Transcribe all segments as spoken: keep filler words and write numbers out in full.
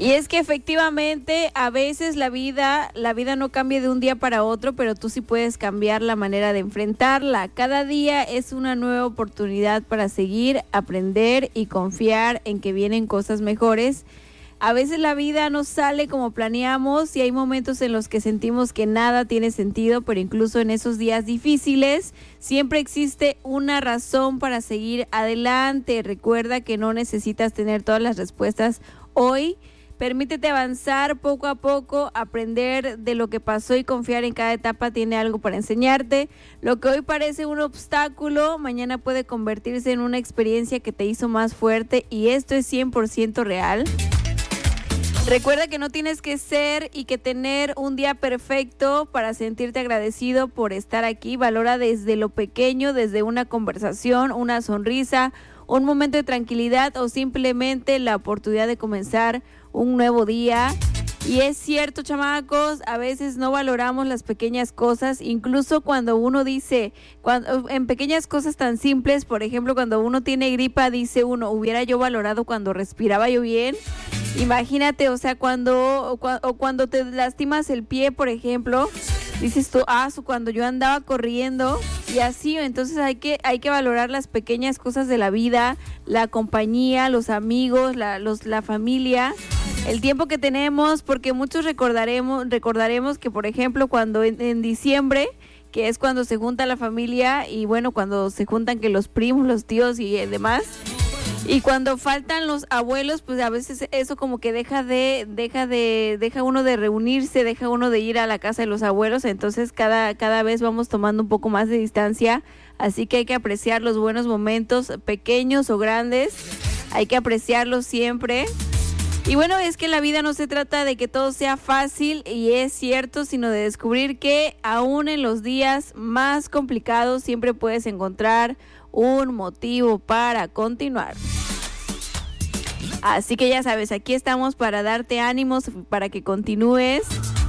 Y es que efectivamente a veces la vida, la vida no cambia de un día para otro, pero tú sí puedes cambiar la manera de enfrentarla. Cada día es una nueva oportunidad para seguir, aprender y confiar en que vienen cosas mejores. A veces la vida no sale como planeamos y hay momentos en los que sentimos que nada tiene sentido, pero incluso en esos días difíciles siempre existe una razón para seguir adelante. Recuerda que no necesitas tener todas las respuestas hoy. Permítete avanzar poco a poco, aprender de lo que pasó y confiar en cada etapa tiene algo para enseñarte. Lo que hoy parece un obstáculo, mañana puede convertirse en una experiencia que te hizo más fuerte y esto es cien por ciento real. Recuerda que no tienes que ser y que tener un día perfecto para sentirte agradecido por estar aquí. Valora desde lo pequeño, desde una conversación, una sonrisa, un momento de tranquilidad o simplemente la oportunidad de comenzar un nuevo día. Y es cierto, chamacos, a veces no valoramos las pequeñas cosas, incluso cuando uno dice, cuando, en pequeñas cosas tan simples, por ejemplo, cuando uno tiene gripa, dice uno, hubiera yo valorado cuando respiraba yo bien. Imagínate, o sea, cuando, o, o cuando te lastimas el pie, por ejemplo, dices tú, ah, cuando yo andaba corriendo y así, entonces hay que, hay que valorar las pequeñas cosas de la vida, la compañía, los amigos, la, los, la familia, el tiempo que tenemos, porque muchos recordaremos, recordaremos que, por ejemplo, cuando en, en diciembre, que es cuando se junta la familia y bueno, cuando se juntan que los primos, los tíos y demás, y cuando faltan los abuelos, pues a veces eso como que deja de, deja de, deja uno de reunirse, deja uno de ir a la casa de los abuelos, entonces cada, cada vez vamos tomando un poco más de distancia, así que hay que apreciar los buenos momentos, pequeños o grandes, hay que apreciarlos siempre. Y bueno, es que la vida no se trata de que todo sea fácil, y es cierto, sino de descubrir que aún en los días más complicados siempre puedes encontrar un motivo para continuar. Así que ya sabes, aquí estamos para darte ánimos, para que continúes.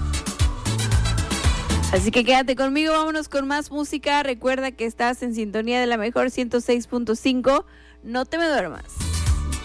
Así que quédate conmigo, vámonos con más música. Recuerda que estás en sintonía de la mejor ciento seis punto cinco. No te me duermas.